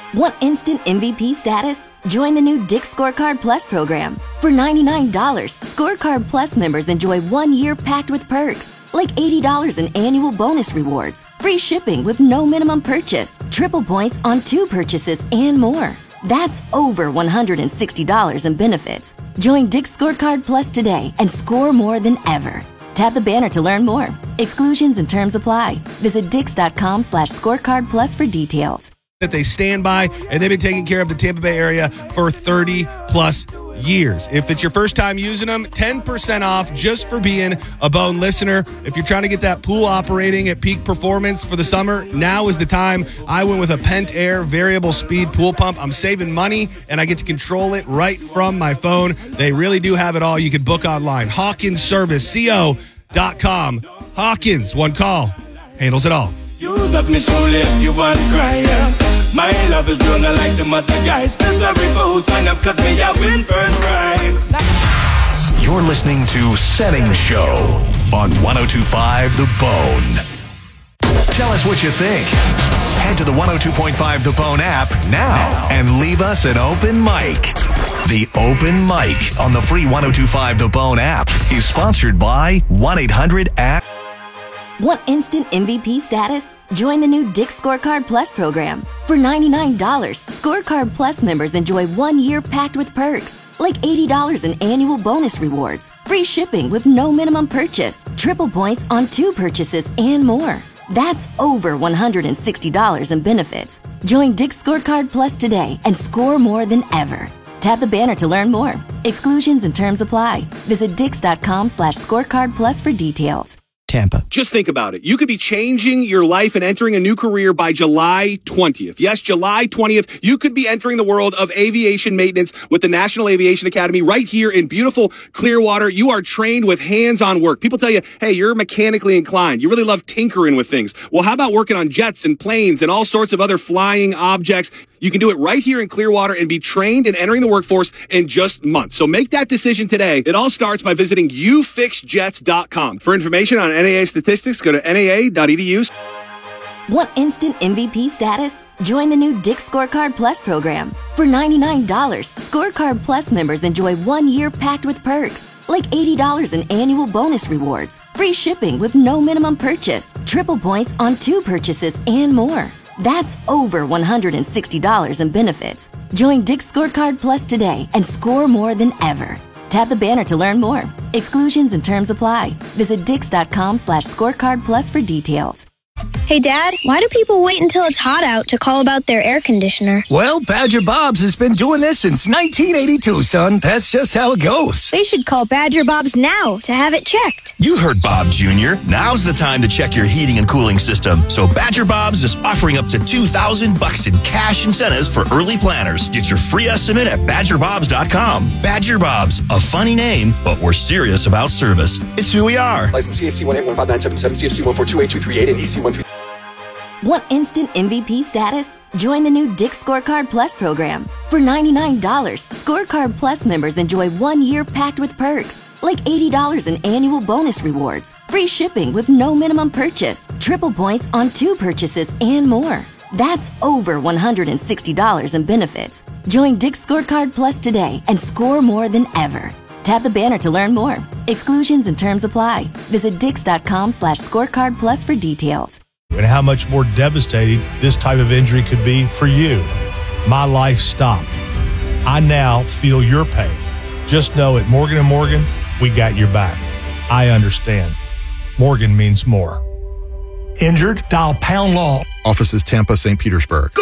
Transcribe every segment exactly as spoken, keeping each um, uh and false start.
Want instant M V P status? Join the new Dick's Scorecard Plus program. For ninety-nine dollars, Scorecard Plus members enjoy one year packed with perks, like eighty dollars in annual bonus rewards, free shipping with no minimum purchase, triple points on two purchases, and more. That's over one hundred sixty dollars in benefits. Join Dick's Scorecard Plus today and score more than ever. Tap the banner to learn more. Exclusions and terms apply. Visit dix.com slash scorecard plus for details. That they stand by, and they've been taking care of the Tampa Bay area for thirty plus years. If it's your first time using them, ten percent off just for being a Bone listener. If you're trying to get that pool operating at peak performance for the summer, now is the time. I went with a Pent Air variable speed pool pump. I'm saving money, and I get to control it right from my phone. They really do have it all. You can book online. Hawkins Service Co dot com. Hawkins, one call, handles it all. Use up me shoulder if you want to cry, yeah. My love is doing like the mother guys. Feel sorry for who sign up, cause me I win first prize. You're listening to Setting Show on one oh two point five The Bone. Tell us what you think. Head to the one oh two point five The Bone app now and leave us an open mic. The Open Mic on the free one oh two point five The Bone app is sponsored by one eight hundred app. Want instant M V P status? Join the new Dick's Scorecard Plus program. For ninety-nine dollars, Scorecard Plus members enjoy one year packed with perks, like eighty dollars in annual bonus rewards, free shipping with no minimum purchase, triple points on two purchases, and more. That's over one hundred sixty dollars in benefits. Join Dick's Scorecard Plus today and score more than ever. Tap the banner to learn more. Exclusions and terms apply. Visit dix.com slash scorecard plus for details. Tampa. Just think about it. You could be changing your life and entering a new career by July twentieth. Yes, July twentieth. You could be entering the world of aviation maintenance with the National Aviation Academy right here in beautiful Clearwater. You are trained with hands-on work. People tell you, hey, you're mechanically inclined. You really love tinkering with things. Well, how about working on jets and planes and all sorts of other flying objects? You can do it right here in Clearwater and be trained and entering the workforce in just months. So make that decision today. It all starts by visiting you fix jets dot com. For information on N A A statistics, go to N A A dot E D U. Want instant M V P status? Join the new Dick's Scorecard Plus program. For ninety-nine dollars, Scorecard Plus members enjoy one year packed with perks, like eighty dollars in annual bonus rewards, free shipping with no minimum purchase, triple points on two purchases, and more. That's over one hundred sixty dollars in benefits. Join Dick's Scorecard Plus today and score more than ever. Tap the banner to learn more. Exclusions and terms apply. Visit dix.com slash scorecard plus for details. Hey, Dad, why do people wait until it's hot out to call about their air conditioner? Well, Badger Bob's has been doing this since nineteen eighty-two, son. That's just how it goes. They should call Badger Bob's now to have it checked. You heard Bob Junior Now's the time to check your heating and cooling system. So Badger Bob's is offering up to two thousand bucks in cash incentives for early planners. Get your free estimate at badger bobs dot com. Badger Bob's, a funny name, but we're serious about service. It's who we are. License C A C one eight one five nine seven seven, C F C one four two eight two three eight, and E C one three. Want instant M V P status? Join the new Dick's Scorecard Plus program. For ninety-nine dollars, Scorecard Plus members enjoy one year packed with perks, like eighty dollars in annual bonus rewards, free shipping with no minimum purchase, triple points on two purchases, and more. That's over one hundred sixty dollars in benefits. Join Dick's Scorecard Plus today and score more than ever. Tap the banner to learn more. Exclusions and terms apply. Visit dix.com slash scorecard plus for details. And how much more devastating this type of injury could be for you. My life stopped. I now feel your pain. Just know at Morgan and Morgan, we got your back. I understand. Morgan means more. Injured? Dial Pound Law. Offices Tampa, Saint Petersburg.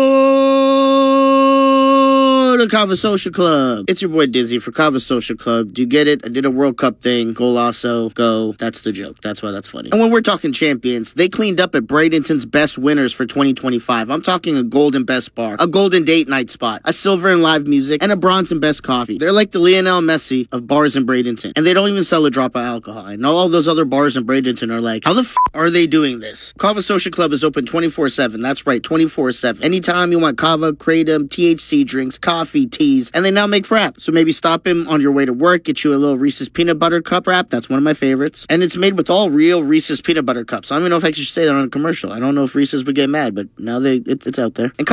Go to Kava Social Club. It's your boy Dizzy for Kava Social Club. Do you get it? I did a World Cup thing. Golasso. Go. That's the joke. That's why that's funny. And when we're talking champions, they cleaned up at Bradenton's best winners for twenty twenty-five. I'm talking a golden best bar, a golden date night spot, a silver and live music, and a bronze and best coffee. They're like the Lionel Messi of bars in Bradenton. And they don't even sell a drop of alcohol. And all those other bars in Bradenton are like, how the f*** are they doing this? Kava Social Club is open twenty-four seven. That's right, twenty-four seven. Anytime you want kava, kratom, T H C drinks, coffee, teas, and they now make fraps. So maybe stop in on your way to work, get you a little Reese's Peanut Butter Cup wrap. That's one of my favorites. And it's made with all real Reese's Peanut Butter Cups. I don't even know if I should say that on a commercial. I don't know if Reese's would get mad, but now they it's, it's out there. And